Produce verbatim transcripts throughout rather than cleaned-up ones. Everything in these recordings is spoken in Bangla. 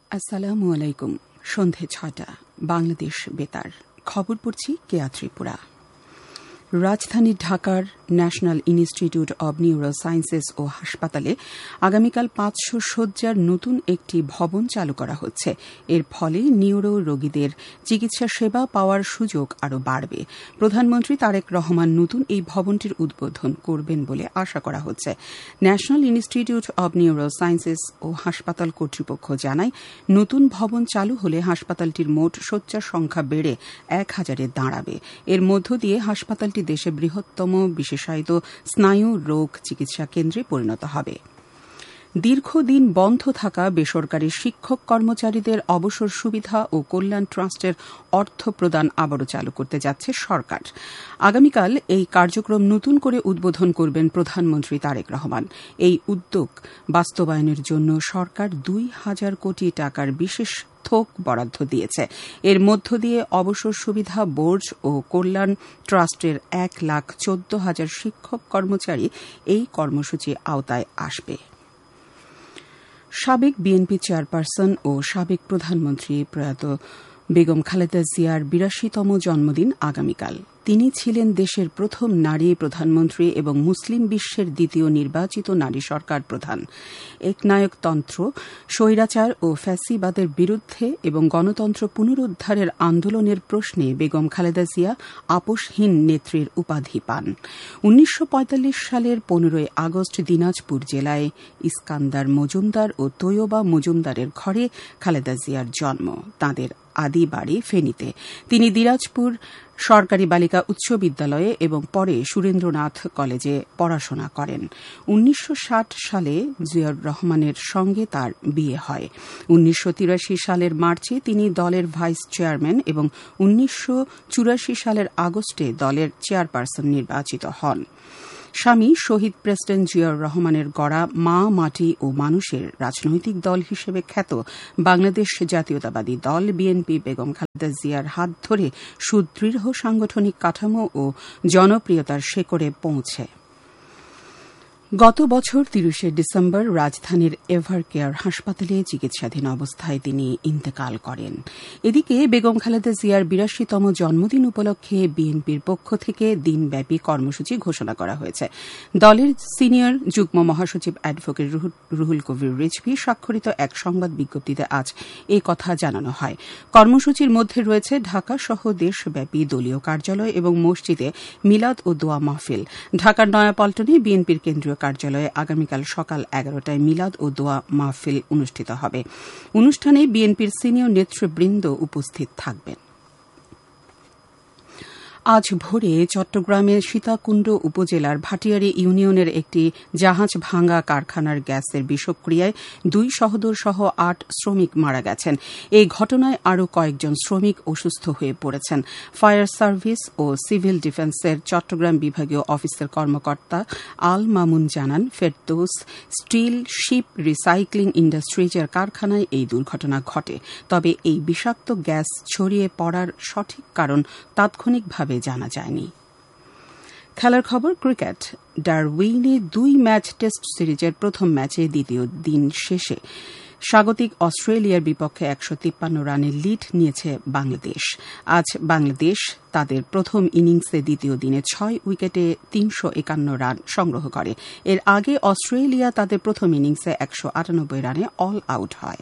আসসালামু আলাইকুম। সন্ধে ছটা বাংলাদেশ বেতার খবর পড়ছি কেয়া ত্রিপুরা। রাজধানী ঢাকার national institute of neuro sciences ও হাসপাতালে আগামীকাল পাঁচশো শয্যার নতুন একটি ভবন চালু করা হচ্ছে। এর ফলে নিউরো রোগীদের চিকিৎসা সেবা পাওয়ার সুযোগ আরও বাড়বে। প্রধানমন্ত্রী তারেক রহমান নতুন এই ভবনটির উদ্বোধন করবেন বলে আশা করা হচ্ছে। National institute of neuro sciences ও হাসপাতাল কর্তৃপক্ষ জানায়, নতুন ভবন চালু হলে হাসপাতালটির মোট শয্যার সংখ্যা বেড়ে এক হাজারে দাঁড়াবে। এর মধ্য দিয়ে হাসপাতাল দেশে বৃহত্তম বিশেষায়িত স্নায়ু রোগ চিকিৎসা কেন্দ্রে পরিণত হবে। দীর্ঘদিন বন্ধ থাকা বেসরকারি শিক্ষক কর্মচারীদের অবসর সুবিধা ও কল্যাণ ট্রাস্টের অর্থ প্রদান আবারও চালু করতে যাচ্ছে সরকার। আগামীকাল এই কার্যক্রম নতুন করে উদ্বোধন করবেন প্রধানমন্ত্রী তারেক রহমান। এই উদ্যোগ বাস্তবায়নের জন্য সরকার দুই হাজার কোটি টাকার বিশেষ থোক বরাদ্দ দিয়েছে। এর মধ্য দিয়ে অবসর সুবিধা বোর্ড ও কল্যাণ ট্রাস্টের এক লাখ চোদ্দ হাজার শিক্ষক কর্মচারী এই কর্মসূচির আওতায় আসবে। সাবেক বিএনপি চেয়ারপারসন ও সাবেক প্রধানমন্ত্রী প্রয়াত বেগম খালেদা জিয়ার বিরাশিতম জন্মদিন আগামীকাল। তিনি ছিলেন দেশের প্রথম নারী প্রধানমন্ত্রী এবং মুসলিম বিশ্বের দ্বিতীয় নির্বাচিত নারী সরকার প্রধান। একনায়কতন্ত্র, স্বৈরাচার ও ফ্যাসিবাদের বিরুদ্ধে এবং গণতন্ত্র পুনরুদ্ধারের আন্দোলনের প্রশ্নে বেগম খালেদা জিয়া আপোষহীন নেত্রীর উপাধি পান। উনিশশো পঁয়তাল্লিশ সালের পনেরোই আগস্ট দিনাজপুর জেলায় ইস্কান্দার মজুমদার ও তৈয়বা মজুমদারের ঘরে খালেদা জিয়ার জন্ম। তাঁদের আদি বাড়ি ফেনীতে। তিনি দিনাজপুর সরকারি বালিকা উচ্চ বিদ্যালয়ে এবং পরে সুরেন্দ্রনাথ কলেজে পড়াশোনা করেন। উনিশশো ষাট সালে জিয়াউর রহমানের সঙ্গে তার বিয়ে হয়। উনিশশো তিরাশি সালের মার্চে তিনি দলের ভাইস চেয়ারম্যান এবং উনিশশো চুরাশি সালের আগস্টে দলের চেয়ারপারসন নির্বাচিত হন। স্বামী শহীদ প্রেসিডেন্ট জিয়াউর রহমানের গড়া মা, মাটি ও মানুষের রাজনৈতিক দল হিসেবে খ্যাত বাংলাদেশ জাতীয়তাবাদী দল বিএনপি বেগম খালেদা জিয়ার হাত ধরে সুদৃঢ় সাংগঠনিক কাঠামো ও জনপ্রিয়তার শেকড়ে পৌঁছে। গত বছর তিরিশে ডিসেম্বর রাজধানীর এভার কেয়ার হাসপাতালে চিকিৎসাধীন অবস্থায় তিনি ইন্তেকাল করেন। এদিকে বেগম খালেদা জিয়ার বিরাশিতম জন্মদিন উপলক্ষে বিএনপির পক্ষ থেকে দিনব্যাপী কর্মসূচি ঘোষণা করা হয়েছে। দলের সিনিয়র যুগ্ম মহাসচিব অ্যাডভোকেট রুহুল কবির রিজভী স্বাক্ষরিত এক সংবাদ বিজ্ঞপ্তিতে আজ এ কথা জানানো হয়। কর্মসূচির মধ্যে রয়েছে ঢাকা সহ দেশব্যাপী দলীয় কার্যালয় এবং মসজিদে মিলাদ ও দোয়া মাহফিল। ঢাকার নয়াপল্টনে বিএনপির কেন্দ্রীয় কার্যালয়ে আগামীকাল সকাল এগারোটায় মিলাদ ও দোয়া মাহফিল অনুষ্ঠিত হবে। অনুষ্ঠানে বিএনপির সিনিয়র নেতৃবৃন্দ উপস্থিত থাকবেন। আজ ভোরে চট্টগ্রামের সীতাকুণ্ড উপজেলার ভাটিয়ারী ইউনিয়নের একটি জাহাজ ভাঙ্গা কারখানার গ্যাসের বিষক্রিয়ায় দুই সহোদর সহ আট শ্রমিক মারা গেছেন। এই ঘটনায় আরও কয়েকজন শ্রমিক অসুস্থ হয়ে পড়েছেন। ফায়ার সার্ভিস ও সিভিল ডিফেন্সের চট্টগ্রাম বিভাগীয় অফিসের কর্মকর্তা আল মামুন জানান, ফেরদৌস স্টিল শিপ রিসাইক্লিং ইন্ডাস্ট্রিজের কারখানায় এই দুর্ঘটনা ঘটে। তবে এই বিষাক্ত গ্যাস ছড়িয়ে পড়ার সঠিক কারণ তাৎক্ষণিকভাবে জানা যায়নি। খেলার খবর, ক্রিকেট। ডারউইনে দুই ম্যাচ টেস্ট সিরিজের প্রথম ম্যাচে দ্বিতীয় দিন শেষে স্বাগতিক অস্ট্রেলিয়ার বিপক্ষে একশো তিপ্পান্ন রানের লিড নিয়েছে বাংলাদেশ। আজ বাংলাদেশ তাদের প্রথম ইনিংসে দ্বিতীয় দিনে ছয় উইকেটে তিনশো একান্ন রান সংগ্রহ করে। এর আগে অস্ট্রেলিয়া তাদের প্রথম ইনিংসে একশো আটানব্বই রানে অল আউট হয়।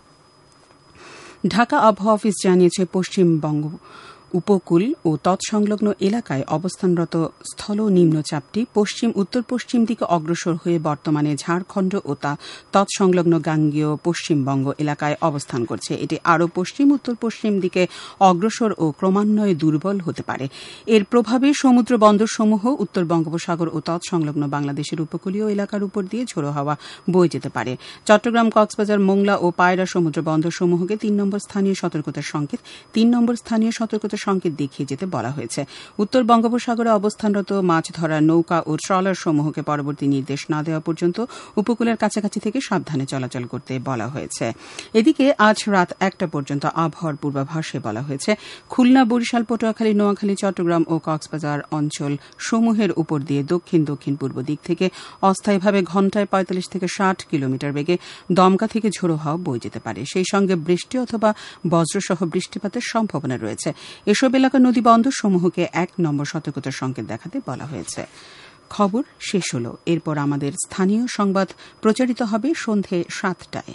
ঢাকা আবহাওয়া অফিস জানিয়েছে, পশ্চিমবঙ্গ উপকূল ও তৎসংলগ্ন এলাকায় অবস্থানরত স্থল নিম্নচাপটি পশ্চিম উত্তর পশ্চিম দিকে অগ্রসর হয়ে বর্তমানে ঝাড়খণ্ড ও তা তৎসংলগ্ন গাঙ্গেয় পশ্চিমবঙ্গ এলাকায় অবস্থান করছে। এটি আরও পশ্চিম উত্তর পশ্চিম দিকে অগ্রসর ও ক্রমান্বয়ে দুর্বল হতে পারে। এর প্রভাবে সমুদ্র বন্দরসমূহ উত্তর বঙ্গোপসাগর ও তৎসংলগ্ন বাংলাদেশের উপকূলীয় এলাকার উপর দিয়ে ঝোড়ো হাওয়া বয়ে যেতে পারে। চট্টগ্রাম, কক্সবাজার, মোংলা ও পায়রা সমুদ্র বন্দরসমূহকে তিন নম্বর স্থানীয় সতর্কতার সংকেত, তিন নম্বর স্থানীয় সতর্কতা সংকেত দেখিয়ে যেতে বলা হয়েছে। উত্তর বঙ্গোপসাগরে অবস্থানরত মাছ ধরার নৌকা ও ট্রলার সমূহকে পরবর্তী নির্দেশ না দেওয়া পর্যন্ত উপকূলের কাছাকাছি থেকে সাবধানে চলাচল করতে বলা হয়েছে। এদিকে আজ রাত একটা পর্যন্ত আবহাওয়ার পূর্বাভাসে বলা হয়েছে খুলনা, বরিশাল, পটুয়াখালী, নোয়াখালী, চট্টগ্রাম ও কক্সবাজার অঞ্চল সমূহের উপর দিয়ে দক্ষিণ দক্ষিণ পূর্ব দিক থেকে অস্থায়ীভাবে ঘণ্টায় পঁয়তাল্লিশ থেকে ষাট কিলোমিটার বেগে দমকা থেকে ঝোড়ো হাওয়া বয়ে যেতে পারে। সেই সঙ্গে বৃষ্টি অথবা বজ্রসহ বৃষ্টিপাতের সম্ভাবনা রয়েছে। এসব এলাকার নদী বন্দর সমূহকে এক নম্বর সতর্কতার সংকেত দেখাতে বলা হয়েছে। খবর শেষ হল। এরপর আমাদের স্থানীয় সংবাদ প্রচারিত হবে সন্ধে সাতটায়।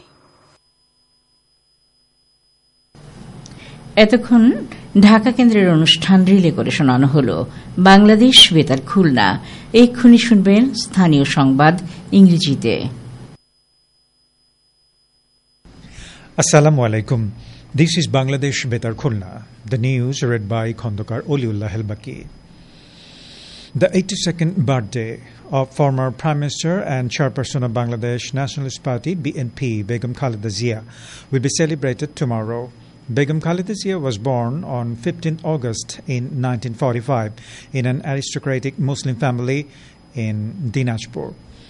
এতক্ষণ ঢাকা কেন্দ্রের অনুষ্ঠান রিলে করে শোনানো হল বাংলাদেশ বেতার খুলনা। এক্ষুনি শুনবেন স্থানীয় সংবাদ ইংরেজিতে। Assalamu alaikum. This is Bangladesh Betar Khulna. The news read by Khondokar Oliullah Helbaki. The eighty-second birthday of former Prime Minister and Chairperson of Bangladesh Nationalist Party B N P Begum Khaleda Zia will be celebrated tomorrow. Begum Khaleda Zia was born on fifteenth August in nineteen forty-five in an aristocratic Muslim family in Dinajpur.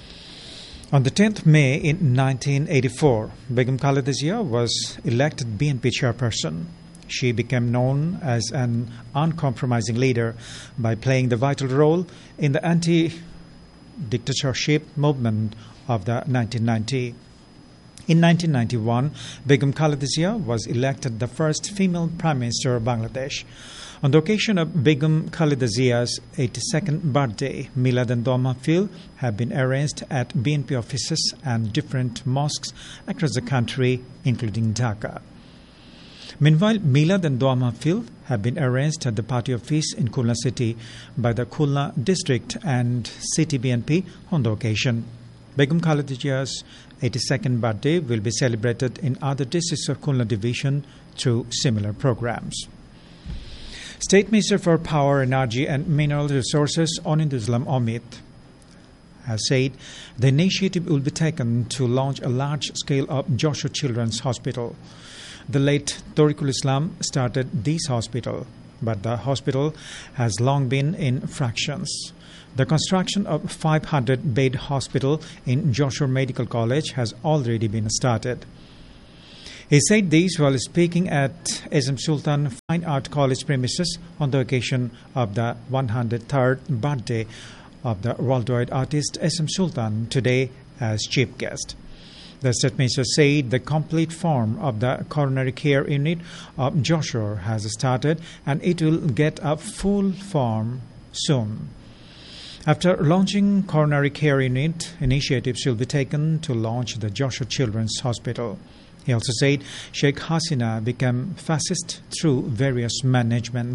On the tenth of May in nineteen eighty-four, Begum Khaleda Zia was elected B N P chairperson. She became known as an uncompromising leader by playing the vital role in the anti-dictatorship movement of the nineteen ninety. In nineteen ninety-one, Begum Khaleda Zia was elected the first female Prime Minister of Bangladesh. On the occasion of Begum Khaleda Zia's eighty-second birthday, Milad and Dua Mahfil have been arranged at B N P offices and different mosques across the country, including Dhaka. Meanwhile, Milad and Dua Mahfil have been arranged at the party office in Khulna City by the Khulna District and City B N P on the occasion. Begum Khaleda Zia's eighty-second birthday will be celebrated in other districts of Khulna Division through similar programs. State Minister for Power, Energy and Mineral Resources Onindul Islam Omid has said the initiative will be taken to launch a large-scale of Joshua Children's Hospital. The late Tariqul Islam started this hospital, but the hospital has long been in fractions. The construction of five hundred bed hospital in Joshua Medical College has already been started. He said this while speaking at S M Sultan Fine Art College premises on the occasion of the one hundred third birthday of the worldwide artist S M Sultan today as chief guest. The State Minister said the complete form of the coronary care unit of Joshua has started and it will get a full form soon. After launching coronary care unit, initiatives will be taken to launch the Joshua Children's Hospital. He also said Sheikh Hasina became fascist through various management.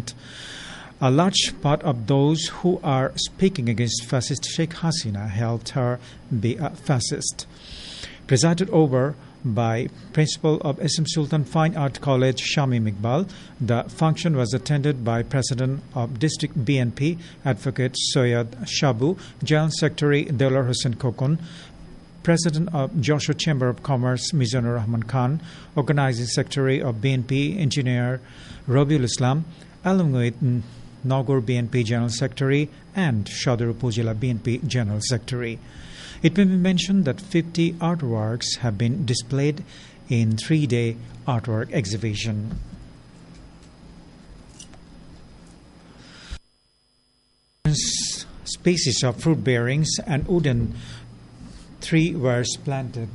A large part of those who are speaking against fascist Sheikh Hasina helped her be a fascist. Presided over by Principal of S M Sultan Fine Art College Shamim Iqbal, the function was attended by President of District B N P Advocate Soyad Shabu, General Secretary Delar Hossain Khokon, President of Joshua Chamber of Commerce Mizanur Rahman Khan, Organizing Secretary of B N P Engineer Rabiul Islam, along with Nagor B N P General Secretary and Shadar Upazila B N P General Secretary. It may be mentioned that fifty artworks have been displayed in three-day artwork exhibition. Species of fruit bearings and wooden tree were planted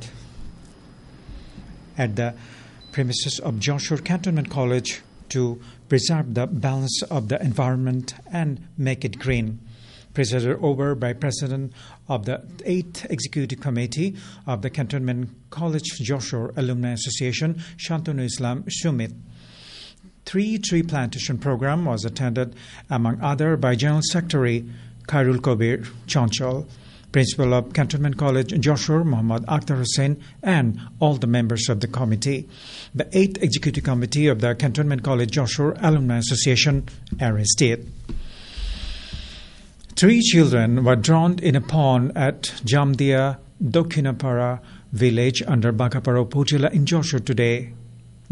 at the premises of Joshua Cantonment College to preserve the balance of the environment and make it green. Presided over by President of the eighth Executive Committee of the Cantonment College Joshua Alumni Association, Shantanu Islam Shumit. Three tree plantation program was attended, among other, by General Secretary Khairul Kabir Chanchal, Principal of Cantonment College Joshua Muhammad Akhtar Hussain, and all the members of the committee. The eighth Executive Committee of the Cantonment College Joshua Alumni Association arrested. Three children were drowned in a pond at Jamdia Dokhinapara village under Bakapara Upazila in Joshua today.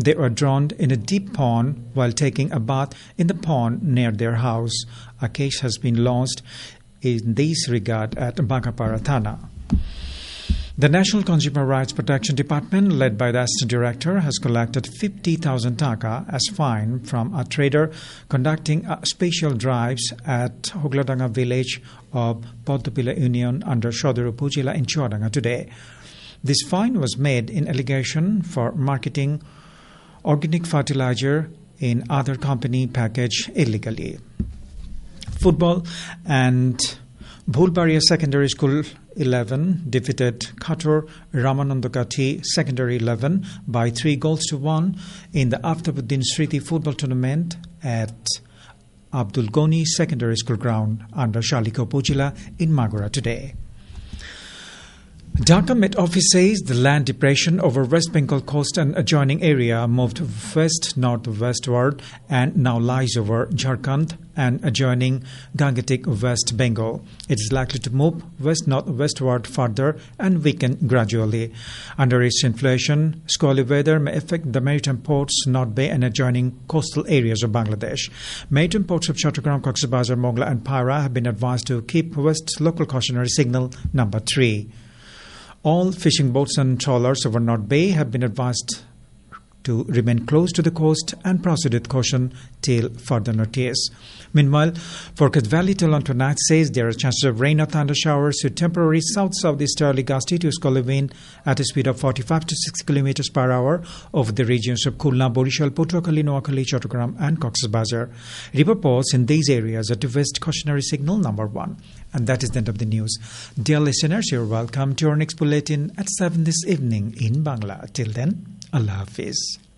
They were drowned in a deep pond while taking a bath in the pond near their house. A case has been launched in this regard at Bangapara Thana. The National Consumer Rights Protection Department, led by the Assistant Director, has collected fifty thousand taka as fine from a trader conducting uh, special drives at Hogladanga village of Poddupila Union under Shodoro Upazila in Chuadanga today. This fine was made in allegation for marketing organic fertilizer in other company package illegally. Football and Bhulbaria Secondary School eleven defeated Khator Ramanandagati Secondary eleven by three goals to one in the Aftabuddin Sriti football tournament at Abdul Goni Secondary School ground under Shalika Upazila in Magura today. Dhaka Met Office says the land depression over West Bengal coast and adjoining area moved west-northwestward and now lies over Jharkhand and adjoining Gangetic West Bengal. It is likely to move west-northwestward further and weaken gradually. Under its influence, squally weather may affect the maritime ports, North Bay and adjoining coastal areas of Bangladesh. Maritime ports of Chattogram, Cox's Bazar, Mongla and Paira have been advised to keep west local cautionary signal number three. All fishing boats and trawlers over North Bay have been advised to remain close to the coast and proceed with caution till further notice. Meanwhile, Forecast Valley Talon tonight says there are chances of rain or thunder showers with temporary south-southeasterly gusty to squally wind at a speed of forty-five to sixty kilometers per hour over the regions of Khulna, Borishal, Patuakhali, Noakhali, Chattogram and Cox's Bazar. River ports in these areas are to west cautionary signal number one. And that is the end of the news. Dear listeners, you're welcome to our next bulletin at seven this evening in Bangla. Till then, Allah Hafiz.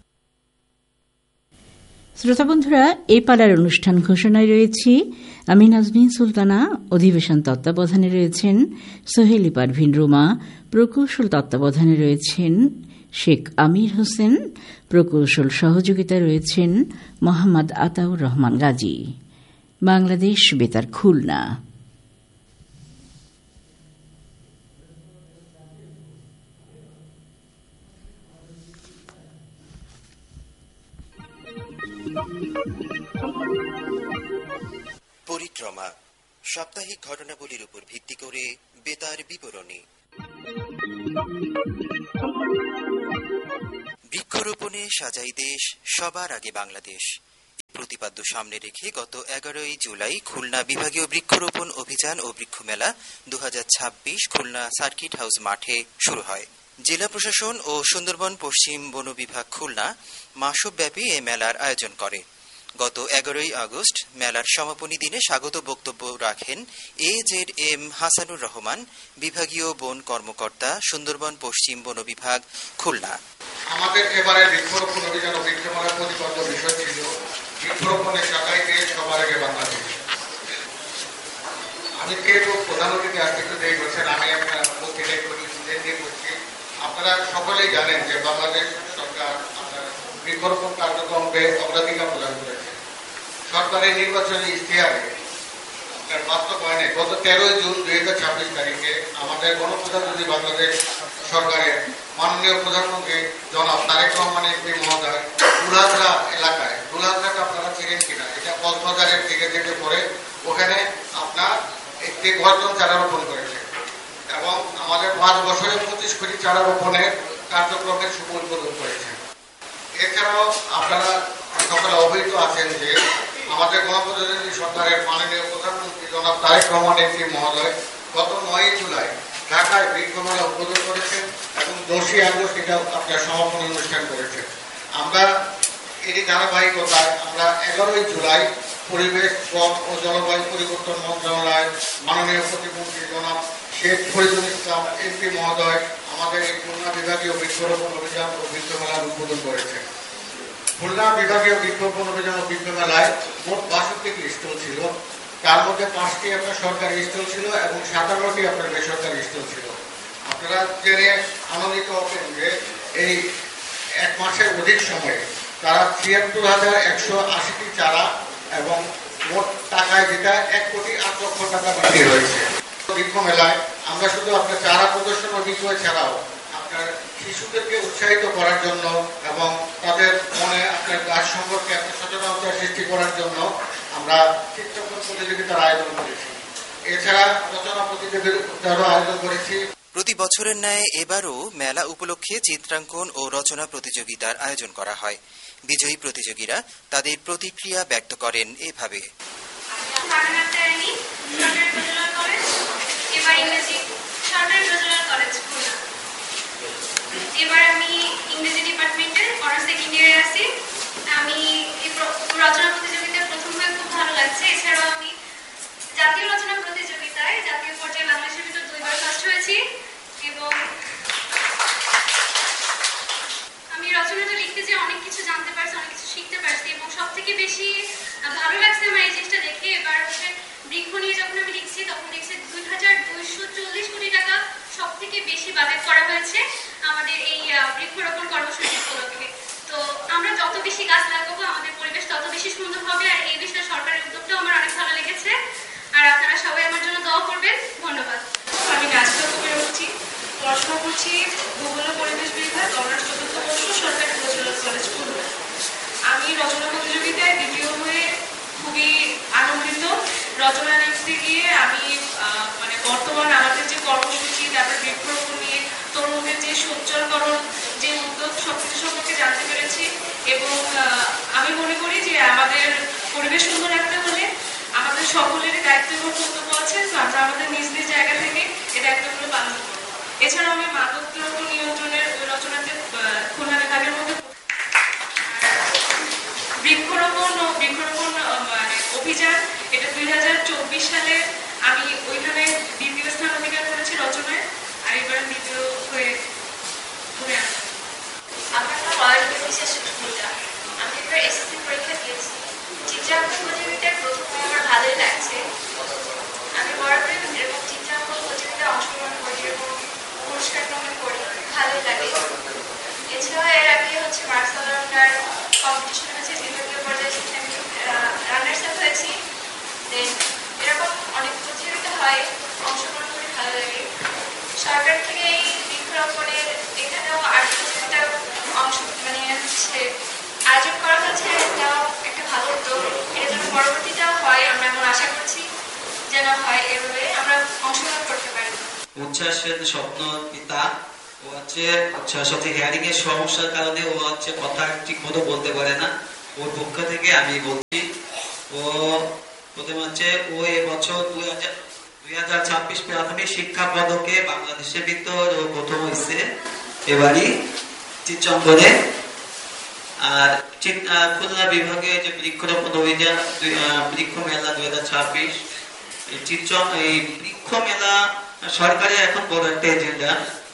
শ্রোতা বন্ধুরা, এই পালার অনুষ্ঠান ঘোষণায় রয়েছি আমি নাজনীন সুলতানা। অধিবেশন তত্ত্বাবধানে রয়েছেন সোহেলি পারভিন রুমা। প্রকৌশল তত্ত্বাবধানে রয়েছেন শেখ আমির হোসেন। প্রকৌশল সহযোগিতা রয়েছেন মোহাম্মদ আতাউর রহমান গাজী। বাংলাদেশ বেতার খুলনা। পরিক্রমা সাপ্তাহিক ঘটনাবলীর উপর ভিত্তি করে বেতার বিবরণী। বৃক্ষরোপণে সাজাই দেশ, সবার আগে বাংলাদেশ প্রতিপাদ্য সামনে রেখে গত এগারোই জুলাই খুলনা বিভাগীয় বৃক্ষরোপণ অভিযান ও বৃক্ষমেলা দু হাজার ছাব্বিশ খুলনা সার্কিট হাউস মাঠে শুরু হয়। জেলা প্রশাসন ও সুন্দরবন পশ্চিম বন বিভাগ খুলনা মাসব্যাপী এ মেলার আয়োজন করে। গত এগারোই আগস্ট মেলার সমাপনী দিনে স্বাগত বক্তব্য রাখেন A Z M Hasanur Rahman, বিভাগীয় বন কর্মকর্তা, সুন্দরবন পশ্চিম বন বিভাগ খুলনা। আমাদের এবারে বৃক্ষরোপণ অভিযান ও বৃক্ষমেলার প্রতিপাদ্য বিষয় ছিল বৃক্ষরোপণের শাখায় দেশ, সবার আগে বাংলাদেশ। আমি যেহেতু প্রধান অতিথি আজকে দেরি করছেন, আমি একটা বক্তৃতা করছি। আপনারা সকলেই জানেন যে বাংলাদেশ সরকার আপনার বৃক্ষরোপণ কার্যক্রমকে অগ্রাধিকার প্রদান করেছে। সরকারের নির্বাচনী ইশতেহারে আপনার বাস্তবায়নে গত তেরোই জুন দুই হাজার ছাব্বিশ তারিখে আমাদের গণপ্রজাতন্ত্রী বাংলাদেশ সরকারের মাননীয় প্রধানমন্ত্রী জনাব তারেক রহমান এমপি মহোদয় দুলাদরা এলাকায়, দুলাদরাকে আপনারা চিনেন কিনা, এটা কক্সবাজারের দিকে যেতে পরে ওখানে আপনার একটি গর্জন চারা রোপণ করেছে এবং আমাদের পাঁচ বছরে পঁচিশ কোটি চারা রোপণের কার্যক্রমের শুভ উদ্বোধন করেছে। এছাড়াও আপনারা সকলে অবহিত আছেন যে আমাদের গণপ্রজাতন্ত্রী সরকারের মাননীয় প্রধানমন্ত্রী জনাব তারেক রহমান এমপি মহোদয় গত নয়ই জুলাই ঢাকায় বৃক্ষমেলা উদ্বোধন করেছেন এবং দশই আগস্ট এটা আপনার সমাপনী অনুষ্ঠান করেছেন। আমরা এর ধারাবাহিকতায় আমরা এগারোই জুলাই পরিবেশ, বন ও জলবায়ু পরিবর্তন মন্ত্রণালয়ের মাননীয় প্রতিমন্ত্রী জনাব শেখ ফরিদুল ইসলাম এমপি মহোদয় আমাদের এই খুলনা বিভাগীয় বৃক্ষরোপণ অভিযান ও বৃক্ষমেলার উদ্বোধন করেছে। খুলনা বিভাগীয় বৃক্ষরোপণ অভিযান ও বৃক্ষমেলায় মোট বাষট্টিটি স্টল ছিল, তার মধ্যে পাঁচটি আপনার সরকারি স্টল ছিল এবং সাতান্নটি আপনার বেসরকারি স্টল ছিল। আপনারা জেনে আনন্দিত হবেন যে এই এক মাসের অধিক সময়ে তারা ছিয়াত্তর হাজার একশো আশিটি চারা এবং মোট টাকায় যেটা এক কোটি আট লক্ষ টাকা বিক্রি হয়েছে। বৃক্ষ মেলায় আমরা শুধু আপনার চারা প্রদর্শন ও বিক্রয় ছাড়াও আপনার শিশুদেরকে উৎসাহিত করার জন্য এবং তাদের মনে আপনার গাছ সম্পর্কে একটা সচেতনতা সৃষ্টি করার জন্য আমরা চিত্রাঙ্কন প্রতিযোগিতার আয়োজন করেছি। এছাড়া রচনা প্রতিযোগিতারও আয়োজন করেছি। প্রতি বছরের ন্যায় এবারও মেলা উপলক্ষে চিত্রাঙ্কন ও রচনা প্রতিযোগিতার আয়োজন করা হয়। বিজয়ী প্রতিযোগীরা তাদের প্রতিক্রিয়া ব্যক্ত করেন এভাবে। এবার আমি ইংরেজি ডিপার্টমেন্টের অনার্স সেকেন্ড ইয়ারে আছি। আমি এই রচনা প্রতিযোগিতায় প্রথম হয়ে খুব ভালো লাগছে। এছাড়াও আমি জাতীয় রচনা প্রতিযোগিতায় জাতীয় পর্যায়ে বাংলাদেশের ভিতর দুইবার ফার্স্ট হয়েছি এবং আমি রচনাটা লিখতে যে অনেক কিছু জানতে পারছি, অনেক কিছু শিখতে পারছি এবং সব থেকে বেশি ভালো লাগছে আমার এই জিনিসটা দেখে। এবার হচ্ছে বৃক্ষ নিয়ে যখন আমি লিখছি তখন দেখছি দুই হাজার দুইশো চল্লিশ কোটি টাকা সব থেকে বেশি বাজেট করা হয়েছে আমাদের এই বৃক্ষরোপণ কর্মসূচি উপলক্ষে। তো আমরা যত বেশি গাছ লাগাবো আমাদের পরিবেশ তত বেশি সুন্দর হবে। আর এই বিষয়ে সরকারের উদ্যোগটাও আমার অনেক ভালো লেগেছে। আর আপনারা সবাই আমার জন্য দোয়া করবেন। ধন্যবাদ। আমি নাজমা কবির হচ্ছি, পড়াশোনা করছি ভূগোল ও পরিবেশ বিভাগ, অনার্স চতুর্থ বর্ষ, সরকারি প্রচলন কলেজ খুলনা। আমি রচনা প্রতিযোগিতায় দ্বিতীয় হয়ে খুবই আনন্দিত। রচনা লিখতে গিয়ে আমি মানে বর্তমান আমাদের যে কর্মসূচি, তারপর বৃক্ষরোপণ নিয়ে তরুণদের যে সচ্ছলকরণ যে উদ্যোগ সবকিছু সম্পর্কে জানতে পেরেছি এবং আমি মনে করি যে আমাদের পরিবেশ সুন্দর রাখতে হলে আমাদের সকলেরই দায়িত্ব এবং কর্তব্য আছে। আমরা আমাদের নিজ নিজ জায়গা থেকে এই দায়িত্বগুলো পালন করব। এছাড়াও আমি মাদক দ্রব্য নিয়ন্ত্রণের রচনাতে খুলনা বিভাগের মধ্যে বৃক্ষরোপণ ও বৃক্ষরোপণ মানে অভিযান, এটা দুই হাজার চব্বিশ সালে আমি ওইখানে দ্বিতীয় স্থান অধিকার করেছি রচনায়। আর এবার দ্বিতীয় হয়ে ঘুরে আসি। আমার নাম রয়্যাল বিশেষ সুস্মিতা। আমি এবার এসএসসি পরীক্ষা দিয়েছি। চিত্রাঙ্কন প্রতিযোগিতায় প্রথম আমার ভালোই লাগছে। আমি বরাবরই এরকম চিত্রাঙ্কন প্রতিযোগিতায় অংশগ্রহণ করি এবং পুরস্কার গ্রহণ করি, ভালোই লাগে। এছাড়াও এর আগে হচ্ছে মার্কস অলরাউন্ডার কম্পিটিশন হয়েছে বিভাগীয় পর্যায়ে, সেখানে আমি রানার্স আপ হয়েছি। দেন এরকম অনেক প্রতিযোগিতা হয়, অংশগ্রহণ করে ভালো লাগে। সরকার থেকে এই বৃক্ষরোপণের এখানেও আর্ট প্রতিযোগিতা অংশ মানে হচ্ছে আয়োজন করা হয়েছে। এটাও একটা ভালো উদ্যোগ। এটা যেন পরবর্তীতেও হয় আমরা এমন আশা করছি যেন হয়, এভাবে আমরা অংশগ্রহণ করতে পারি। উচ্ছ্বাসের স্বপ্ন পিতা ও হচ্ছে উচ্ছ্বাস হচ্ছে হিয়ারিং এর সমস্যার কারণে ও হচ্ছে কথা ঠিক মতো বলতে পারে না। ওর পক্ষ থেকে আমি বলছি, ও প্রথম হচ্ছে ও এবছর দুই হাজার দুই হাজার ছাব্বিশ প্রাথমিক শিক্ষা পদকে বাংলাদেশের ভিতর ও প্রথম হয়েছে এবারই চিত্রাঙ্কনে। আর খুলনা বিভাগে যে বৃক্ষরোপণ অভিযান বৃক্ষ মেলা দুই হাজার ছাব্বিশ চিত্র এই বৃক্ষ মেলা সরকারের এখন বড় একটা এজেন্ডা।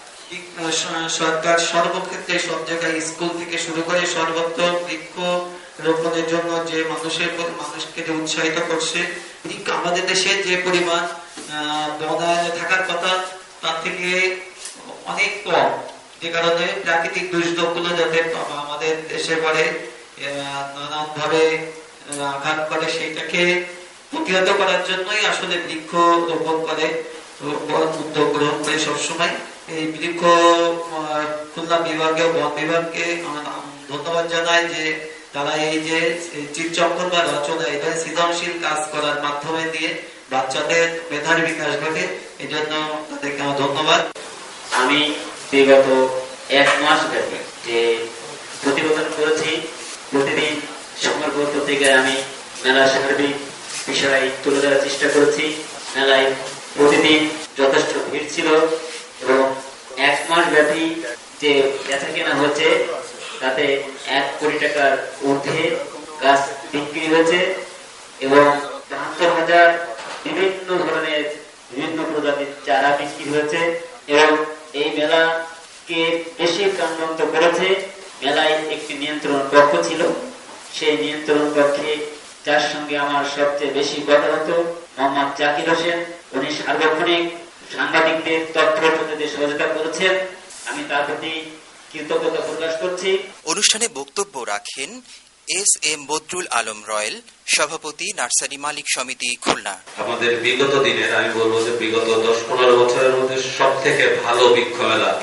সরকার সর্বক্ষেত্রে সব জায়গায় স্কুল থেকে শুরু করে সর্বত্র বৃক্ষ রোপণের জন্য যে মানুষের মানুষকে যে উৎসাহিত করছে। আমাদের দেশে যে পরিমাণ বনায়নে থাকার কথা তার থেকে অনেক কম, যে কারণে প্রাকৃতিক দুর্যোগগুলো যাতে আমাদের দেশে পরে নানান ভাবে আঘাত করে, সেইটাকে প্রতিহত করার জন্যই আসলে বৃক্ষ রোপণ করে উদ্যোগ গ্রহণ করে সবসময়। এই বৃক্ষ খুলনা বিভাগে বন বিভাগকে ধন্যবাদ জানাই যে তারা এই যে চিত্রাঙ্কন বা রচনা এটা সৃজনশীল কাজ করার মাধ্যমে দিয়ে বাচ্চাদের মেধার বিকাশ ঘটে, এই জন্য তাদেরকে আমার ধন্যবাদ। আমি বিগত এক মাস ব্যাপী যে প্রতিবেদন করেছি, প্রতিদিন সংবাদ থেকে আমি মেলার সার্বিক বিষয় তুলে ধরার চেষ্টা করেছি। মেলায় প্রতিদিন যথেষ্ট ভিড় ছিল এবং এক মাস ব্যাপী যে বেচা কেনা হচ্ছে তাতে এক কোটি টাকার ঊর্ধ্বে গাছ বিক্রি হয়েছে এবং বাহাত্তর হাজার বিভিন্ন ধরনের বিভিন্ন প্রজাতির চারা বিক্রি হয়েছে এবং এই মেলাকে বেশি প্রাণবন্ত করেছে। মেলায় একটি নিয়ন্ত্রণ কক্ষ ছিল, সেই নিয়ন্ত্রণ কক্ষে যার সঙ্গে আমার সবচেয়ে বেশি কথা হতো মোহাম্মদ জাকির হোসেন, উনি সার্বক্ষণিক সাংবাদিকদের তথ্য প্রদানে সহযোগিতা করেছেন, আমি তার প্রতি কৃতজ্ঞতা প্রকাশ করছি। অনুষ্ঠানে বক্তব্য রাখেন S M Badrul Alam royal, সভাপতি নার্সারি মালিক সমিতি খুলনা। আমাদের বিগত দিনের আমি বলবো যে বিগত দশ পনেরো বছরের মধ্যে সব থেকে ভালো বৃক্ষ মেলা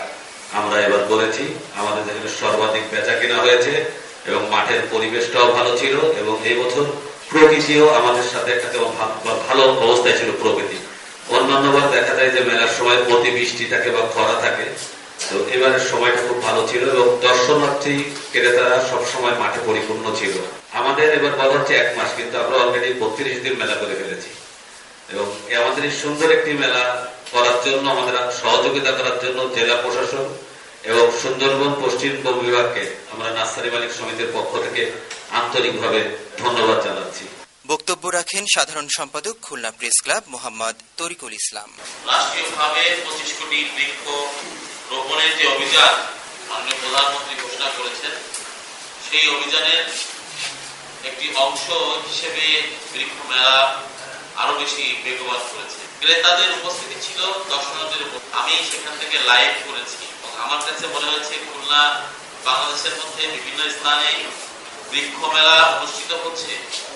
আমরা এবার করেছি। আমাদের এখানে সর্বাধিক বেচা কেনা হয়েছে এবং মাঠের পরিবেশটাও ভালো ছিল এবং এই বছর প্রকৃতিও আমাদের সাথে একটা ভালো অবস্থায় ছিল প্রকৃতি। অন্যান্যবার দেখা যায় যে মেলার সময় অতিবৃষ্টি থাকে বা খরা থাকে, তো এবারের সময়টা খুব ভালো ছিল এবং দর্শনার্থী ক্রেতারা সবসময় মাঠে পরিপূর্ণ ছিল। আমাদের এবার বলা হচ্ছে এক মাস, কিন্তু আমরা অলরেডি বত্রিশ দিন মেলা করে ফেলেছি এবং আমাদের এই সুন্দর একটি মেলা করার জন্য আমাদের সহযোগিতা করার জন্য জেলা প্রশাসন এবং সুন্দরবন পশ্চিমবঙ্গ বিভাগকে আমরা নার্সারি মালিক সমিতির পক্ষ থেকে আন্তরিকভাবে ধন্যবাদ জানাচ্ছি। বক্তব্য রাখেন সাধারণ সম্পাদক খুলনা প্রেস ক্লাব মোহাম্মদ তরিকুল ইসলাম। রাষ্ট্রীয়ভাবে পঁচিশ কোটি বৃক্ষ রোপণের যে অভিযান মাননীয় প্রধানমন্ত্রী ঘোষণা করেছেন, সেই অভিযানের একটি অংশ হিসেবে বৃক্ষ মেলা আরো বেশি বেগবান করেছে। ক্রেতাদের উপস্থিতি ছিল, দর্শনার্থীদের উপর আমি সেখান থেকে লাইভ করেছি এবং আমার কাছে মনে হয়েছে খুলনা বাংলাদেশের মধ্যে বিভিন্ন স্থানে বৃক্ষ মেলা অনুষ্ঠিত হচ্ছে।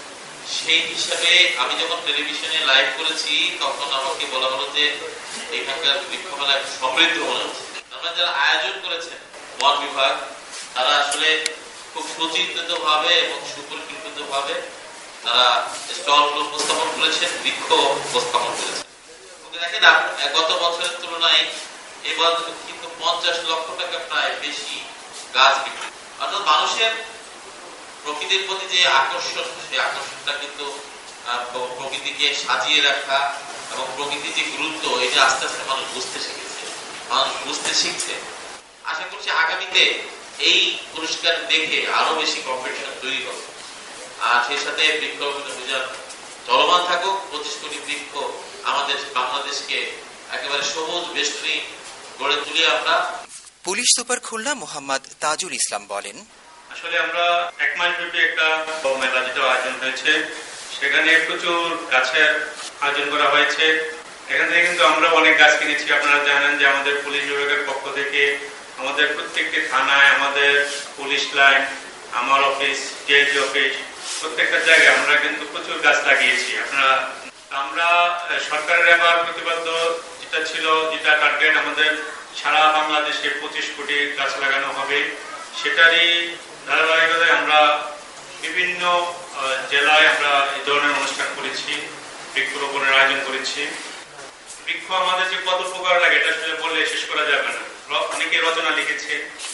সেই হিসাবে আমি যখন টেলিভিশনে লাইভ করেছি তখন আমাকে বলা হলো যে এখানকার বৃক্ষ মেলা সমৃদ্ধ মনে হচ্ছে। আমরা যারা আয়োজন করেছেন বন বিভাগ, তারা আসলে খুব সুচিন্তিত ভাবে এবং সুপরিকল্পিত ভাবে তারা স্টলগুলো উপস্থাপন করেছেন, বৃক্ষ উপস্থাপন করেছেন। দেখেন গত বছরের তুলনায় এবার কিন্তু পঞ্চাশ লক্ষ টাকা প্রায় বেশি গাছ বিক্রি, অর্থাৎ মানুষের প্রকৃতির প্রতি যে আকর্ষণ, সেই আকর্ষণটা কিন্তু প্রকৃতিকে সাজিয়ে রাখা এবং প্রকৃতির যে গুরুত্ব, এটা আস্তে আস্তে মানুষ বুঝতে শিখেছে, মানুষ বুঝতে শিখছে। আশা করছি আগামীতে এই পুরস্কার দেখে আরো বেশি কম্পিটিশন তৈরি হবে। আর সেই সাথে বৃক্ষরোপণ অভিযান চলমান থাকুক। পঁচিশ কোটি বৃক্ষ আমাদের বাংলাদেশকে একেবারে সবুজ বেষ্টনী গড়ে তুলি আমরা। পুলিশ সুপার খুলনা মোহাম্মদ তাজুল ইসলাম বলেন, আসলে আমরা এক মাস ব্যাপী একটা মেলা যেটা আয়োজন হয়েছে, সেখানে প্রচুর গাছের আয়োজন করা হয়েছে। এখান থেকে কিন্তু আমরা অনেক গাছ কিনেছি। আপনারা জানেন যে আমাদের পুলিশ বিভাগের পক্ষ থেকে আমাদের প্রত্যেকটি থানায়, আমাদের পুলিশ লাইন, আমার অফিস, ডিআইজি অফিস, প্রত্যেকটা জায়গায় আমরা কিন্তু প্রচুর গাছ লাগিয়েছি। আপনারা আমরা সরকারের এবার প্রতিবদ্ধ যেটা ছিল, যেটা টার্গেট আমাদের সারা বাংলাদেশে পঁচিশ কোটি গাছ লাগানো হবে, সেটারই ধারাবাহিকতায় আমরা বিভিন্ন জেলায় আমরা এই ধরনের অনুষ্ঠান করেছি, বৃক্ষরোপণের আয়োজন করেছি। বৃক্ষ আমাদের যে কত উপকার লাগে এটা আসলে বললে শেষ করা যাবে না। অনেকে রচনা লিখেছে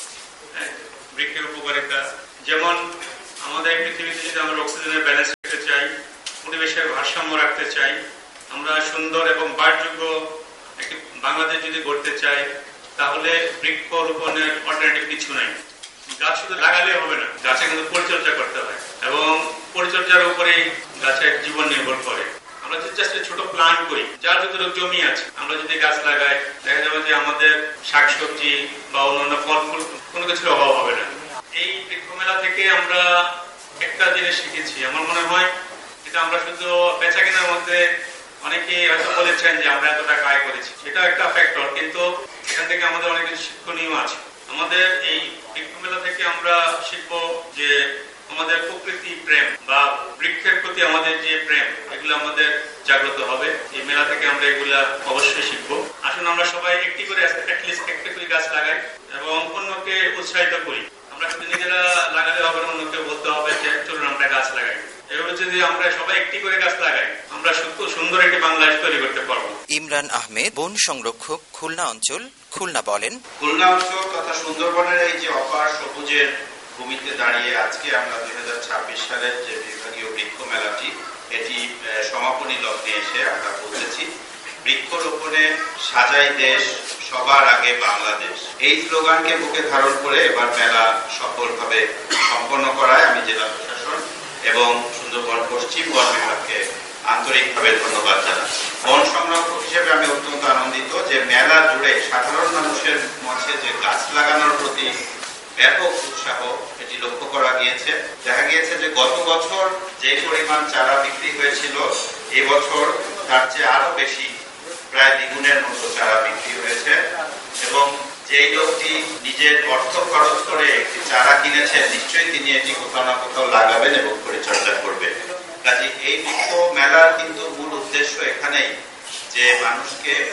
বৃক্ষের উপকারিতা, যেমন আমাদের পৃথিবীতে যদি আমরা অক্সিজেনের ব্যালেন্স রাখতে চাই, পরিবেশের ভারসাম্য রাখতে চাই, আমরা সুন্দর এবং বাসযোগ্য একটি বাংলাদেশ যদি গড়তে চাই, তাহলে বৃক্ষরোপণের অল্টারনেটিভ কিছু নাই। গাছ শুধু লাগালে হবে না, গাছে কিন্তু পরিচর্যা করতে হয় এবং পরিচর্যার উপরেই গাছের জীবন নির্ভর করে। আমরা যদি জাস্ট ছোট প্ল্যান করি, যার যতটুকু জমি আছে, আমরা যদি গাছ লাগাই, দেখা যাবে যে আমাদের শাকসবজি বা অন্যান্য ফল ফুল কোনো কিছুর অভাব হবে না। এই বৃক্ষ মেলা থেকে আমরা একটা জিনিস শিখেছি, আমার মনে হয় এটা আমরা শুধু বেচা কেনার মধ্যে অনেকে হয়তো বলেছেন যে আমরা এত টাকা আয় করেছি, সেটা একটা ফ্যাক্টর, কিন্তু এখান থেকে আমাদের অনেক কিছু শিক্ষণীয় আছে। আমাদের এই বৃক্ষ মেলা থেকে আমরা শিখবো যে আমাদের প্রকৃতি প্রেম বা বৃক্ষের প্রতি আমাদের যে প্রেম, এগুলো আমাদের জাগ্রত হবে। এই মেলা থেকে আমরা এগুলা অবশ্যই শিখবো। আসুন আমরা সবাই একটি করে অ্যাটলিস্ট একটা করে গাছ লাগাই এবং অন্যকে উৎসাহিত করি। আমরা শুধু নিজেরা লাগালে হবে না, অন্যকে বলতে হবে যে চলুন আমরা গাছ লাগাই। এভাবে যদি আমরা সবাই একটি করে গাছ লাগাই, আমরা সুন্দর একটি বাংলাদেশ তৈরি করতে পারবো। ইমরান আহমেদ, বন সংরক্ষক, খুলনা অঞ্চল, খুলনা বলেন, খুলনা অঞ্চল তথা সুন্দরবনের এই যে অপার সবুজের ভূমিতে দাঁড়িয়ে আজকে আমরা দুই হাজার ছাব্বিশ সালের যে বিভাগীয় বৃক্ষ মেলাটি, এটি সমাপনী লগ্নে এসে আমরা বলতেছি বৃক্ষরোপণে সাজাই দেশ, সবার আগে বাংলাদেশ। এই স্লোগানকে বুকে ধারণ করে এবার মেলা সফলভাবে সম্পন্ন করায় আমি জেলা প্রশাসন এবং সুন্দরবন পশ্চিম বন বিভাগকে আন্তরিকভাবে ধন্যবাদ জানাচ্ছি। বন সংরক্ষক হিসেবে আমি অত্যন্ত আনন্দিত যে মেলা জুড়ে সাধারণ মানুষের মাঝে যে গাছ লাগানোর প্রতি ব্যাপক উৎসাহ এটি লক্ষ্য করা গিয়েছে। দেখা গিয়েছে যে গত বছর যে পরিমাণ চারা বিক্রি হয়েছিল, এবছর তার চেয়ে আরো বেশি, প্রায় দ্বিগুণের মতো চারা বিক্রি হয়েছে এবং যেই লোকটি নিজের অর্থ খরচ করে একটি চারা কিনেছেন, নিশ্চয়ই তিনি এটি কোথাও না কোথাও লাগাবেন এবং পরিচর্যা করবেন। কাজে এই বৃক্ষ মেলার কিন্তু মূল উদ্দেশ্য এখানেই যে মানুষকে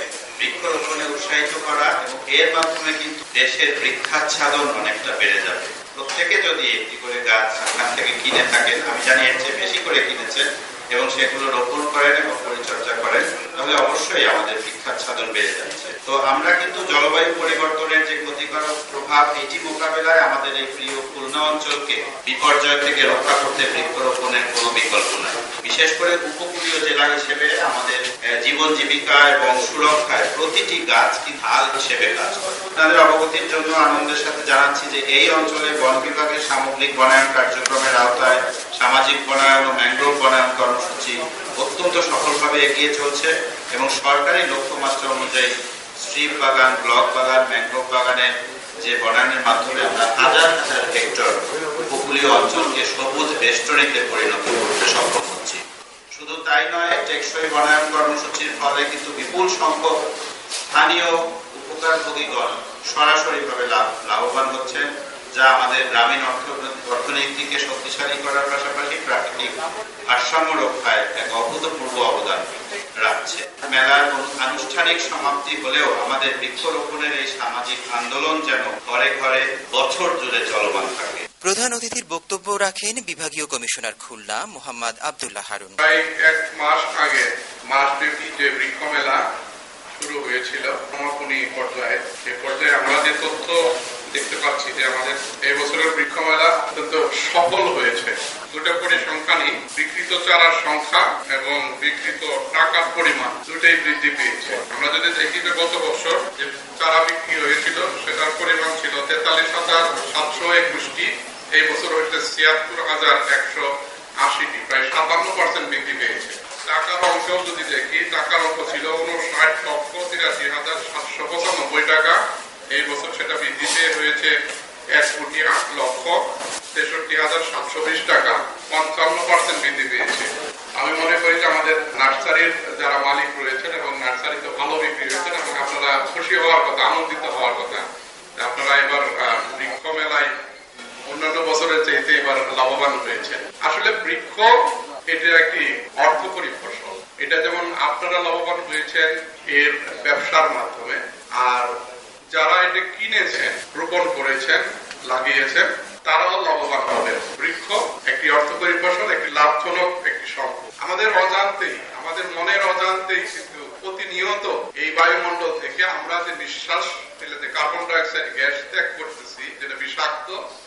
বৃক্ষরোপণে উৎসাহিত করা এবং এর মাধ্যমে কিন্তু দেশের বৃক্ষাচ্ছাদন অনেকটা বেড়ে যাবে। প্রত্যেকে যদি একটি করে গাছ এখান থেকে কিনে থাকেন, আমি জানি এর চেয়ে বেশি করে কিনেছেন, এবং সেগুলো রোপণ করেন এবং পরিচর্যা করেন, তাহলে অবশ্যই আমাদের বৃক্ষাচ্ছাদন বেড়ে যাচ্ছে। তো আমরা কিন্তু জলবায়ু পরিবর্তনের যে ক্ষতিকর প্রভাব, এটি মোকাবেলায় আমাদের এই প্রিয় খুলনা অঞ্চলকে বিপর্যয় থেকে রক্ষা করতে বৃক্ষরোপণের কোনো বিকল্প নাই। বিশেষ করে উপকূলীয় জেলা হিসেবে আমাদের জীবন জীবিকা এবং সুরক্ষায় প্রতিটি গাছ কি ঢাল হিসেবে কাজ করে। তাদের অবগতির জন্য আনন্দের সাথে জানাচ্ছি যে এই অঞ্চলে বন বিভাগের সামগ্রিক বনায়ন কার্যক্রমের আওতায় সামাজিক বনায়ন ও ম্যানগ্রোভ বনায়ন কর্মসূচি অত্যন্ত সফলভাবে এগিয়ে চলছে এবং সরকারি লক্ষ্যমাত্রা অনুযায়ী স্ট্রিপ বাগান, ব্লক বাগান, ম্যানগ্রোভ বাগানের যে বনায়নের মাধ্যমে আমরা হাজার হাজার হেক্টর উপকূলীয় অঞ্চলকে সবুজ বেষ্টনীতে পরিণত করতে সক্ষম হচ্ছি। শুধু তাই নয়, টেকসই বনায়ন কর্মসূচির ফলে কিন্তু বিপুল সংখ্যক স্থানীয় উপকারভোগীগণ সরাসরিভাবে লাভ লাভবান হচ্ছেন, যা আমাদের গ্রামীণ অর্থনীতিকে শক্তিশালী করার পাশাপাশি প্রাকৃতিক ভারসাম্য রক্ষায় এক অভূতপূর্ব অবদান রাখছে। মেলার আনুষ্ঠানিক সমাপ্তি হলেও আমাদের বৃক্ষরোপণের এই সামাজিক আন্দোলন যেন ঘরে ঘরে বছর জুড়ে চলমান থাকে। প্রধান অতিথির বক্তব্য রাখেন বিভাগীয় কমিশনার খুলনা মোহাম্মদ আব্দুল্লাহ হারুন। প্রায় এক মাস আগে মাসব্যাপী যে বৃক্ষ মেলা শুরু হয়েছিল সমাপনী পর্যায়ে, এই পর্যায়ে আমরা যে তথ্য দেখতে পাচ্ছি যে আমাদের এই বছরের বৃক্ষ মেলা অত্যন্ত সফল হয়েছে। দুটো পরিসংখ্যানই বিকৃত চারার সংখ্যা এবং বিকৃত টাকার পরিমাণ দুটোই বৃদ্ধি পেয়েছে। আমরা যদি দেখি যে গত বছর যে চারা বিক্রি হয়েছিল সেটার পরিমাণ ছিল তেতাল্লিশ হাজার সাতশো একুশটি, এই বছর হয়েছে ছিয়াত্তর হাজার একশো আশিটি, প্রায় সাতান্ন পার্সেন্ট বৃদ্ধি পেয়েছে। টাকার অঙ্কেও যদি দেখি, টাকার অঙ্ক ছিল উনষাট লক্ষ তিরাশি হাজার সাতশো পঁচানব্বই টাকা, এই বছর সেটা বৃদ্ধি পেয়ে হয়েছে এক কোটি আট লক্ষ তেষট্টি হাজার সাতশো বিশ টাকা, পঞ্চান্ন পার্সেন্ট বৃদ্ধি পেয়েছে। আমি মনে করি যে আমাদের নার্সারির যারা মালিক রয়েছেন এবং নার্সারিতে ভালো বিক্রি হয়েছেন এবং আপনারা খুশি হওয়ার কথা, আনন্দিত হওয়ার কথা, আপনারা এবার বৃক্ষ মেলায় অন্যান্য বছরের চাইতে এবার লাভবান হয়েছে। আসলে বৃক্ষ এটা একটি অর্থকরী ফসল, এটা যেমন আপনারা লাভবান হয়েছেন এর ব্যবসার মাধ্যমে, আর যারা এটা কিনেছেন, রোপণ করেছেন, লাগিয়েছেন, তারাও লাভবান হবেন। বৃক্ষ একটি অর্থকরী ফসল, একটি লাভজনক একটি সম্পদ। আমাদের অজান্তেই, আমাদের মনের অজান্তেই কিন্তু প্রতিনিয়ত এই বায়ুমণ্ডল থেকে আমরা যে নিঃশ্বাস ফেলে যে কার্বন ডাইঅক্সাইড গ্যাস ত্যাগ করতেছি, যেটা বিষাক্ত,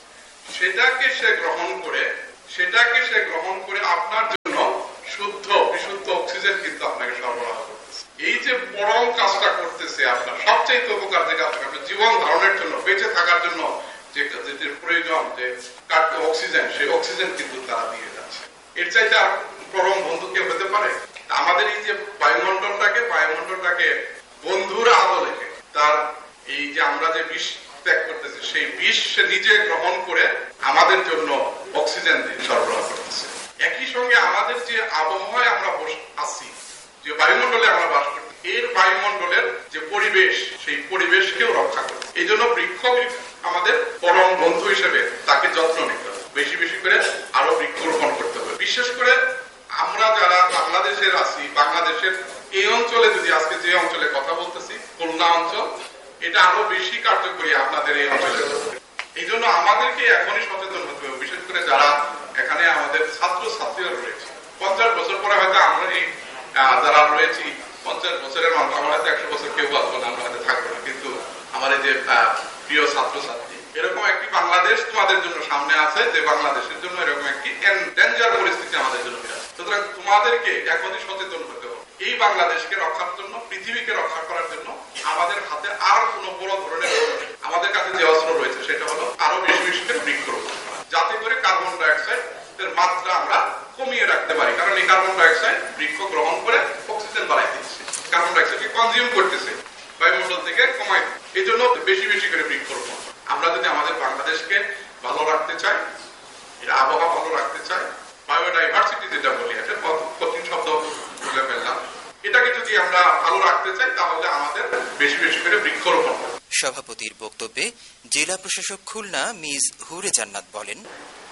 সেটাকে সে গ্রহণ করে সেটাকে সে গ্রহণ করে আপনার জন্য শুদ্ধ বিশুদ্ধ অক্সিজেন কিন্তু আপনাকে সরবরাহ করতেছে। এই যে পরম কাজটা করতেছে, আপনার সবচেয়ে উপকার যে কাজটা, আপনার জীবন ধারণের জন্য, বেঁচে থাকার জন্য যে প্রয়োজন যে অক্সিজেন, সেই অক্সিজেন কিন্তু তারা দিয়ে যাচ্ছে। এর চাইতে আর পরম বন্ধু কেউ হতে পারে? আমাদের এই যে বায়ুমণ্ডলটাকে বায়ুমণ্ডলটাকে বন্ধুর আলো লেখে, তার এই যে আমরা যে বিষ ত্যাগ করতেছি, সেই বিষ সে নিজে গ্রহণ করে আমাদের জন্য অক্সিজেন সরবরাহ করতেছে। একই সঙ্গে আমাদের যে আবহাওয়ায় আমরা আছি, যে বায়ুমণ্ডলে আমরা বাস করছি, এর বায়ুমণ্ডলের যে পরিবেশ, সেই পরিবেশকেও রক্ষা করে। এই জন্য বৃক্ষ আমাদের পরম বন্ধু হিসেবে তাকে যত্ন নিতে হবে, বেশি বেশি করে আরো বৃক্ষরোপণ করতে হবে। বিশেষ করে আমরা যারা বাংলাদেশের আছি, বাংলাদেশের এই অঞ্চলে, যদি আজকে যে অঞ্চলে কথা বলতেছি খুলনা অঞ্চল, এটা আরো বেশি কার্যকরী আপনাদের এই অঞ্চলে। এই জন্য আমাদেরকে এখনই সচেতন হতে হবে, বিশেষ করে যারা এখানে আমাদের ছাত্র ছাত্রীরা রয়েছে। পঞ্চাশ বছর পরে হয়তো আমরা এই যারা রয়েছি, পঞ্চাশ বছরের মানুষ, আমরা হয়তো একশো বছর কেউ বাঁচবো না, আমরা হয়তো থাকবো না, কিন্তু আমার এই যে প্রিয় ছাত্র ছাত্রী, এরকম একটি বাংলাদেশ তোমাদের জন্য সামনে আছে, যে বাংলাদেশের জন্য এরকম একটি ডেঞ্জার পরিস্থিতি আমাদের জন্য বিরাজ। সুতরাং তোমাদেরকে এখনই সচেতন হতে হবে। এই বাংলাদেশকে রক্ষার জন্য, পৃথিবীকে রক্ষা করার জন্য আমাদের হাতে আর কোন বড় ধরনের, আমাদের কাছে যে অস্ত্র রয়েছে সেটা হলো আরো বেশি বেশি করে বৃক্ষরোপণ, যাতে করে কার্বন ডাইঅক্সাইড এর মাত্রা আমরা কমিয়ে রাখতে পারি। কারণ এই কার্বন ডাইঅক্সাইড বৃক্ষ গ্রহণ করে অক্সিজেন বাড়াই দিচ্ছে, কার্বন ডাইঅক্সাইডকে কনজিউম করতেছে, বায়ুমণ্ডল থেকে কমাই। এই জন্য বেশি বেশি করে বৃক্ষরোপণ। আমরা যদি আমাদের বাংলাদেশকে ভালো রাখতে চাই, এর আবহাওয়া ভালো রাখতে চাই, বায়োডাইভার্সিটি যেটা বলি, একটা কঠিন শব্দ বলে ফেললাম, এটাকে যদি আমরা ভালো রাখতে চাই, তাহলে আমাদের বেশি বেশি করে বৃক্ষরোপণ করতে হবে। সভাপতির বক্তব্যে জেলা প্রশাসক খুলনা মিস হুরে জান্নাত বলেন,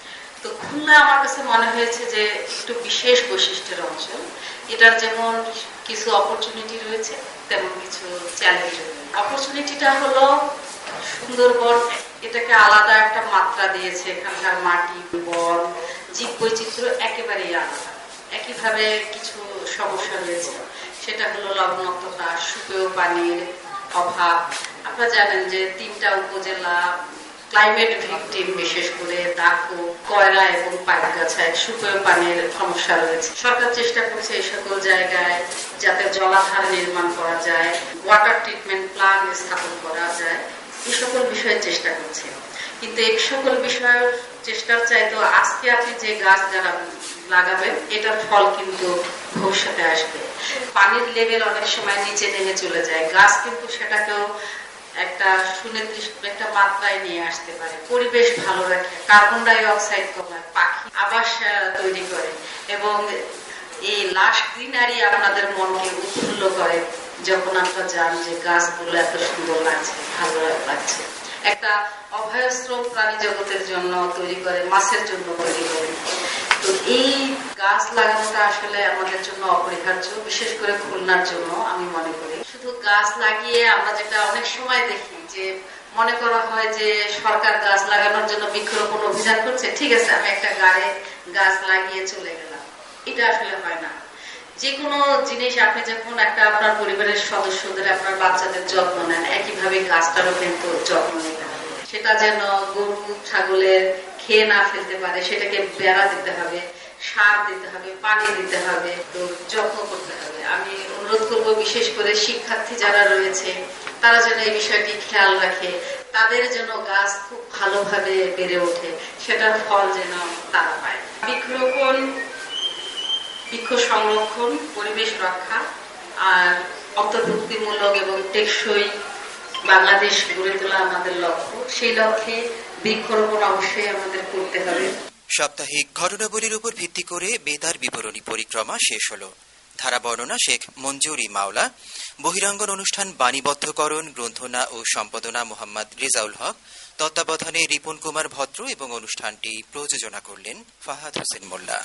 তো খুলনা আমার কাছে মনে হয়েছে যে একটু বিশেষ বৈশিষ্ট্যের অঞ্চল। এটার যেমন কিছু অপরচুনিটি রয়েছে, তেমন কিছু চ্যালেঞ্জ রয়েছে। অপরচুনিটিটা হলো সুন্দরবন এটাকে আলাদা একটা মাত্রা দিয়েছে। এখানকার মাটি, বন, জীব বৈচিত্র্য একেবারেই আলাদা। একইভাবে কিছু সমস্যা রয়েছে, সেটা হলো লবণাক্ততা, সুপেয় পানির অভাব। আপনারা জানেন যে তিনটা উপজেলা ক্লাইমেট ভিকটিম, বিশেষ করে দাকো, কয়রা এবং পাইকগাছায় সুপেয় পানির সমস্যা রয়েছে। সরকার চেষ্টা করছে এই সকল জায়গায় যাতে জলাধার নির্মাণ করা যায়, ওয়াটার ট্রিটমেন্ট প্ল্যান্ট স্থাপন করা যায়, এই সকল বিষয়ে চেষ্টা করছে। কিন্তু এই সকল বিষয়ের চেষ্টার চাইতেও আজকে আপনি যে গাছ যারা লাগাবেন এটার ফল কিন্তু ভবিষ্যতে আসবে। পানির লেভেল অনেক সময় নিচে নেমে চলে যায়, গাছ কিন্তু সেটাকেও একটা সুনির্দিষ্ট একটা মাত্রায় নিয়ে আসতে পারে, পরিবেশ ভালো রাখে, কার্বন ডাই অক্সাইড কমায়, পাখি আবাস তৈরি করে এবং এই লাশ গ্রিনারি আপনাদের মনকে উৎফুল্ল করে যখন আপনারা জান যে গাছগুলো এত সুন্দর লাগছে, ভালো লাগছে। একটা অভয়াশ্রম প্রাণী জগতের জন্য তৈরি করে, মাছের জন্য তৈরি করে। তো এই গাছ লাগানোটা আসলে আমাদের জন্য অপরিহার্য, বিশেষ করে খুলনার জন্য আমি মনে করি। শুধু গাছ লাগিয়ে আমরা যেটা অনেক সময় দেখি যে মনে করা হয় যে সরকার গাছ লাগানোর জন্য বৃক্ষরোপণ অভিযান করছে, ঠিক আছে আমি একটা গাড়ে গাছ লাগিয়ে চলে গেলাম, এটা আসলে হয় না। যে কোনো জিনিস আপনি যখন একটা আপনার পরিবারের সদস্যদের, আপনার বাচ্চাদের যত্ন নেন, একইভাবে গাছটারও কিন্তু যত্ন নিতে হবে। সেটা যেন গরু ছাগলের খেয়ে না ফেলতে পারে, সেটাকে বেড়া দিতে হবে, সার দিতে হবে, পানি দিতে হবে, তো যত্ন করতে হবে। আমি অনুরোধ করব বিশেষ করে শিক্ষার্থী যারা রয়েছে তারা যেন এই বিষয়টি খেয়াল রাখে, তাদের যেন গাছ খুব ভালোভাবে বেড়ে ওঠে, সেটার ফল যেন তারা পায়। বৃক্ষরোপণ, বৃক্ষ সংরক্ষণ, পরিবেশ রক্ষা আর অন্তর্ভুক্তিমূলক এবং টেকসই বাংলাদেশ গড়ে তোলা আমাদের লক্ষ্য। সেই লক্ষ্যে বৃক্ষরোপণ অবশ্যই আমাদের করতে হবে। সাপ্তাহিক ঘটনাবলীর উপর ভিত্তি করে বেতার বিবরণী পরিক্রমা শেষ হলো। ধারা বর্ণনা শেখ মঞ্জুরি মাওলা, বহিরাঙ্গন অনুষ্ঠান বাণীবদ্ধকরণ, গ্রন্থনা ও সম্পাদনা মোহাম্মদ রেজাউল হক, তত্ত্বাবধানে রিপন কুমার ভদ্র এবং অনুষ্ঠানটি প্রযোজনা করলেন ফাহাদ হোসেন মোল্লা।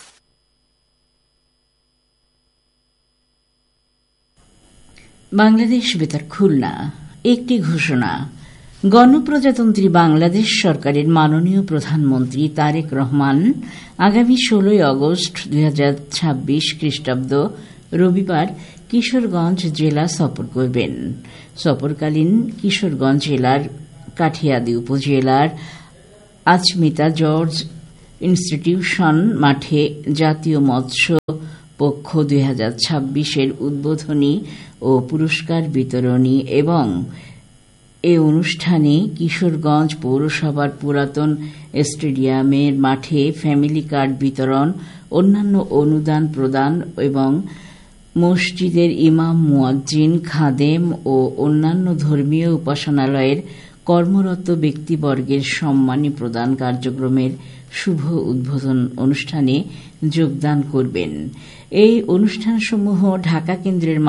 বাংলাদেশ বেতার খুলনা। একটি ঘোষণা। গণপ্রজাতন্ত্রী বাংলাদেশ সরকারের মাননীয় প্রধানমন্ত্রী তারেক রহমান আগামী ষোলোই আগস্ট দুই হাজার ছাব্বিশ খ্রিস্টাব্দ রবিবার কিশোরগঞ্জ জেলা সফর করবেন। সফরকালীন কিশোরগঞ্জ জেলার কাঠিয়াদি উপজেলার আচমিতা জর্জ ইনস্টিটিউশন মাঠে জাতীয় মৎস্য পক্ষ দুই হাজার ছাব্বিশের উদ্বোধনী ও পুরস্কার বিতরণী এবং এ অনুষ্ঠানে কিশোরগঞ্জ পৌরসভার পুরাতন স্টেডিয়ামের মাঠে ফ্যামিলি কার্ড বিতরণ, অন্যান্য অনুদান প্রদান এবং মসজিদের ইমাম, মুয়াজ্জিন, খাদেম ও অন্যান্য ধর্মীয় উপাসনালয়ের কর্মরত ব্যক্তিবর্গের সম্মানী প্রদান কার্যক্রমের শুভ উদ্বোধন অনুষ্ঠানে যোগদান করবেন। এই অনুষ্ঠানসমূহ ঢাকা কেন্দ্রের